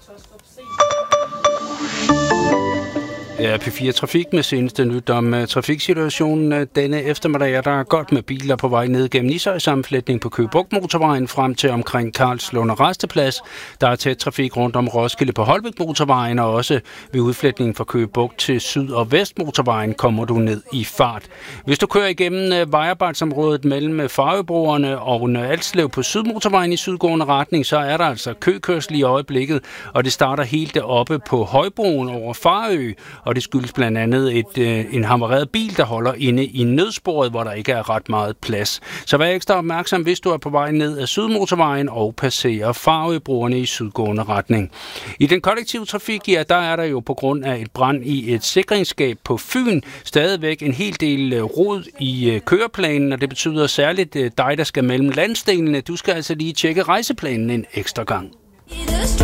Ja, P4 Trafik med seneste nyt om trafiksituationen denne eftermiddag. Der er godt med biler på vej ned gennem Ishøj-sammenflætning på Køge Bugt motorvejen frem til omkring Karlslunde Rasteplads. Der er tæt trafik rundt om Roskilde på Holbæk motorvejen, og også ved udflætningen fra Køge Bugt til Syd- og Vest motorvejen kommer du ned i fart. Hvis du kører igennem vejarbejdsområdet mellem Farøbroerne og Alslev på Sydmotorvejen i sydgående retning, så er der altså køkørsel i øjeblikket, og det starter helt deroppe på Højbroen over Farø. Og det skyldes blandt andet en hammereret bil, der holder inde i nødsporet, hvor der ikke er ret meget plads. Så vær ekstra opmærksom, hvis du er på vej ned ad Sydmotorvejen og passerer Farøbroerne i sydgående retning. I den kollektive trafik, ja, der er der jo på grund af et brand i et sikringsskab på Fyn stadigvæk en hel del rod i køreplanen, og det betyder særligt dig, der skal mellem landsdelene. Du skal altså lige tjekke rejseplanen en ekstra gang.